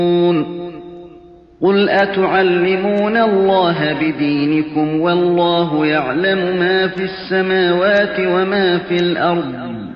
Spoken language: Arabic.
قُلْ أَتُعَلِّمُونَ اللَّهَ بِدِينِكُمْ وَاللَّهُ يَعْلَمُ مَا فِي السَّمَاوَاتِ وَمَا فِي الْأَرْضِ